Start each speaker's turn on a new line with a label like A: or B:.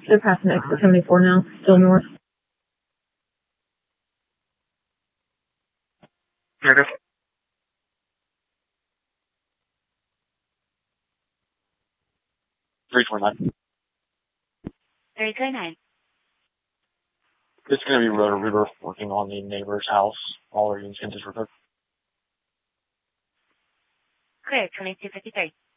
A: They're passing exit 74 now, still north.
B: Negative. 329.
C: 329.
B: It's going to be Roto-Rooter working on the neighbor's house. All our units can disregard.
C: Clear, 2253.